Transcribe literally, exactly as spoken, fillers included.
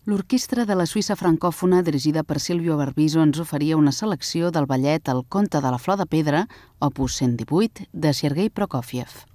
L'Orquestra de la Suïssa francòfona, dirigida per Silvio Barbiso, ens oferia una selecció del ballet El conte de la flor de pedra, opus cent divuit, de Sergei Prokofiev.